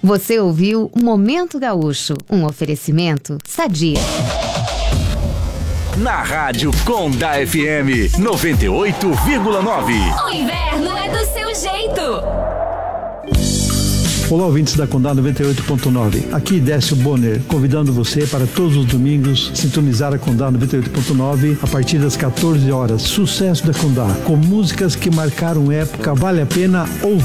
Você ouviu Momento Gaúcho, um oferecimento Sadia. Na Rádio Conda FM 98,9. O inverno é do seu jeito. Olá, ouvintes da Condá 98.9. Aqui Décio Bonner, convidando você para todos os domingos sintonizar a Condá 98.9 a partir das 14 horas. Sucesso da Condá, com músicas que marcaram época, vale a pena ouvir.